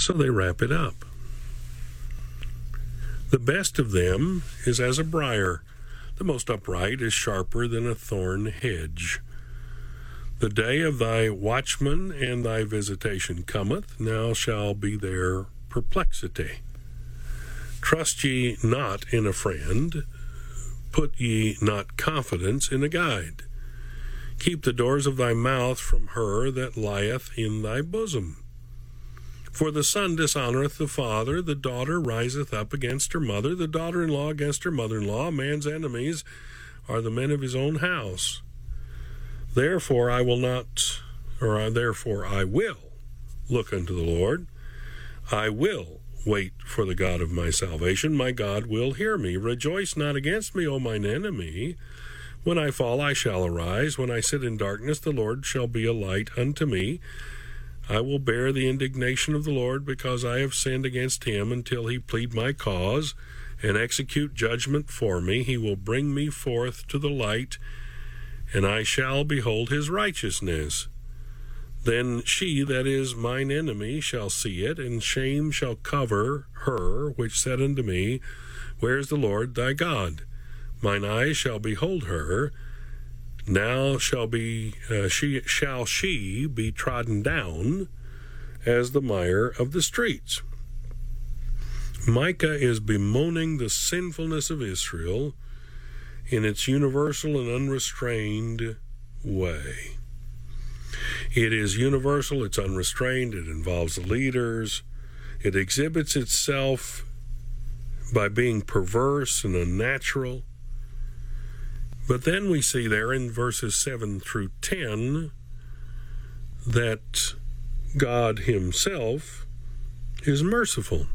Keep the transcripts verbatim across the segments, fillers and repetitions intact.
So they wrap it up. The best of them is as a briar. The most upright is sharper than a thorn hedge. The day of thy watchman and thy visitation cometh, now shall be their perplexity. Trust ye not in a friend, put ye not confidence in a guide. Keep the doors of thy mouth from her that lieth in thy bosom. For the son dishonoureth the father, the daughter riseth up against her mother, the daughter-in-law against her mother-in-law. A man's enemies are the men of his own house. Therefore I will not, or therefore I will look unto the Lord. I will wait for the God of my salvation. My God will hear me. Rejoice not against me, O mine enemy. When I fall, I shall arise. When I sit in darkness, the Lord shall be a light unto me. I will bear the indignation of the Lord, because I have sinned against him, until he plead my cause and execute judgment for me. He will bring me forth to the light, and I shall behold his righteousness. Then she that is mine enemy shall see it, and shame shall cover her which said unto me, Where is the Lord thy God? Mine eyes shall behold her. Now shall be uh, she shall she be trodden down as the mire of the streets. Micah is bemoaning the sinfulness of Israel in its universal and unrestrained way. It is universal, it's unrestrained, it involves the leaders, it exhibits itself by being perverse and unnatural. But then we see there in verses seven through ten that God himself is merciful.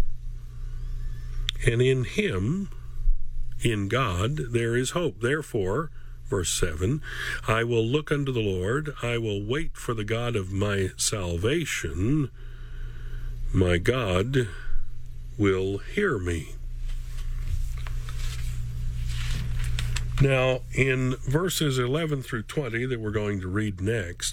And in him, in God, there is hope. Therefore, verse seven, I will look unto the Lord, I will wait for the God of my salvation. My God will hear me. Now, in verses eleven through twenty that we're going to read next,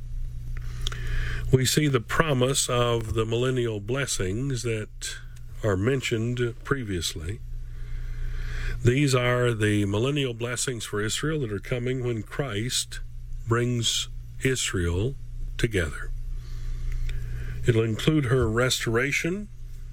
we see the promise of the millennial blessings that are mentioned previously. These are the millennial blessings for Israel that are coming when Christ brings Israel together. It'll include her restoration.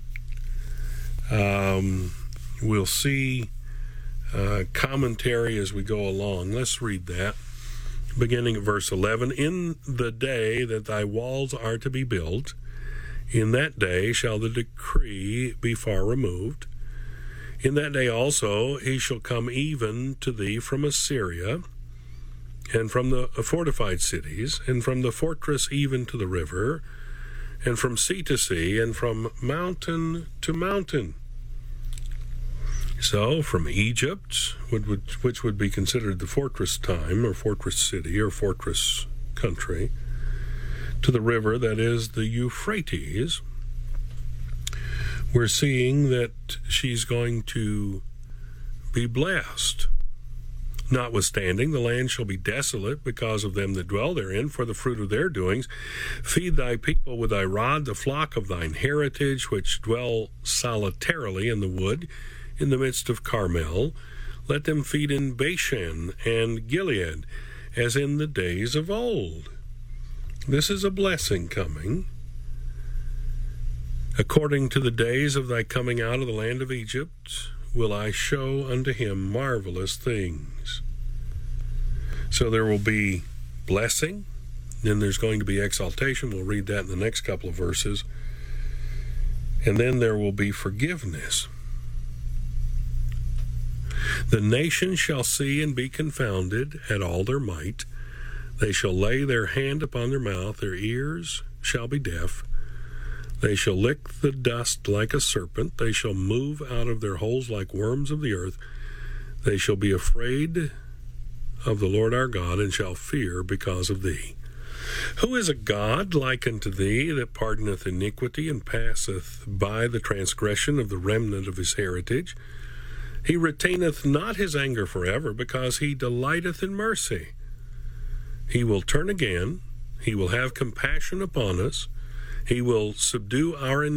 Um, we'll see Uh, commentary as we go along. Let's read that. Beginning at verse eleven. In the day that thy walls are to be built, in that day shall the decree be far removed. In that day also he shall come even to thee from Assyria, and from the fortified cities, and from the fortress even to the river, and from sea to sea, and from mountain to mountain. So, from Egypt, which would be considered the fortress time, or fortress city, or fortress country, to the river that is the Euphrates, we're seeing that she's going to be blessed. Notwithstanding, the land shall be desolate because of them that dwell therein, for the fruit of their doings. Feed thy people with thy rod, the flock of thine heritage, which dwell solitarily in the wood, in the midst of Carmel. Let them feed in Bashan and Gilead, as in the days of old. This is a blessing coming. According to the days of thy coming out of the land of Egypt, will I show unto him marvelous things. So there will be blessing, then there's going to be exaltation. We'll read that in the next couple of verses. And then there will be forgiveness. The nations shall see and be confounded at all their might. They shall lay their hand upon their mouth, their ears shall be deaf. They shall lick the dust like a serpent. They shall move out of their holes like worms of the earth. They shall be afraid of the Lord our God, and shall fear because of thee. Who is a God like unto thee, that pardoneth iniquity, and passeth by the transgression of the remnant of his heritage? He retaineth not his anger forever, because he delighteth in mercy. He will turn again. He will have compassion upon us. He will subdue our iniquity.